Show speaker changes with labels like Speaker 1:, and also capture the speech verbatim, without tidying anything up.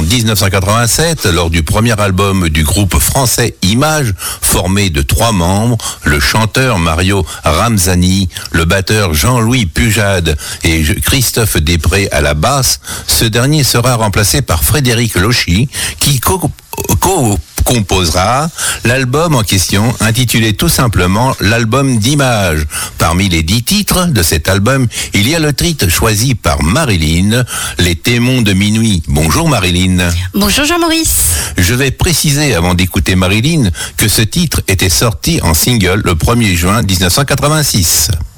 Speaker 1: dix-neuf cent quatre-vingt-sept, lors du premier album du groupe français Images, formé de trois membres, le chanteur Mario Ramzani, le batteur Jean-Louis Pujade et Christophe Després à la basse, ce dernier sera remplacé par Frédéric Lochy, qui co- co- composera l'album en question, intitulé tout simplement l'album d'Images. Parmi les dix titres de cet album, il y a le titre choisi par Marilyn, Les Témoins de minuit. Bonjour Marilyn.
Speaker 2: Bonjour Jean-Maurice.
Speaker 1: Je vais préciser avant d'écouter Marilyn que ce titre était sorti en single le premier juin dix-neuf cent quatre-vingt-six.